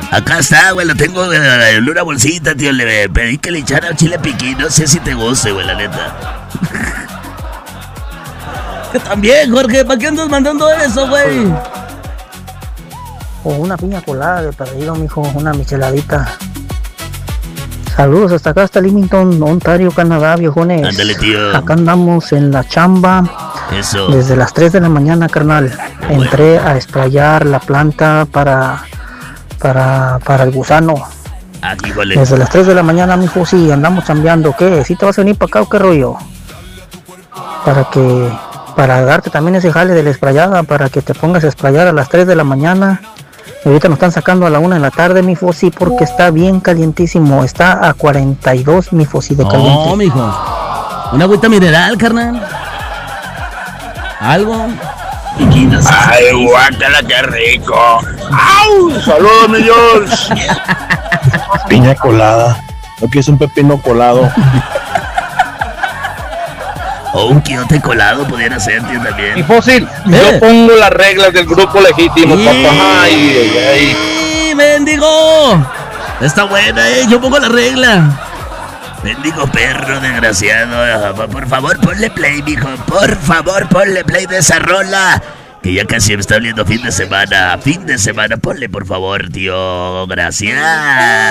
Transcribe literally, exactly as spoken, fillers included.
Acá está, güey, lo tengo en una bolsita, tío. Le pedí que le echara chile piquín. No sé si te guste, güey, la neta. Que también, Jorge, ¿para qué andas mandando eso, güey? O una piña colada de perdido, mijo, una micheladita. Saludos hasta acá, hasta Leamington, Ontario, Canadá, viejones. Ándale, tío. Acá andamos en la chamba. Eso. Desde las tres de la mañana, carnal. Bueno. Entré a esprayar la planta para, para, para el gusano. Aquí, vale. Desde las tres de la mañana, mijo, sí, andamos chambeando. ¿Qué? ¿Sí te vas a venir para acá o qué rollo? Para que, para darte también ese jale de la esprayada, para que te pongas a esprayar a las tres de la mañana. Y ahorita nos están sacando a la una de la tarde, mi Fossi, porque está bien calientísimo. Está a cuarenta y dos, mi Fossi, de caliente. No, mijo. Una agüita mineral, carnal. Algo. Ay, guácala, qué rico. ¡Au! Saludos, mi George. Piña colada. ¿No quieres un pepino colado? O un quiote colado pudiera ser, tío, también. Y fósil, ¿Eh? yo pongo las reglas del grupo legítimo, Sí. papá. Ay, ay, ay. ¡Sí, mendigo! Está buena, eh. Yo pongo la regla. Mendigo perro desgraciado. Por favor, ponle play, mijo. Por favor, ponle play de esa rola. Que ya casi me está oliendo fin de semana. Fin de semana, ponle, por favor, tío. Gracias.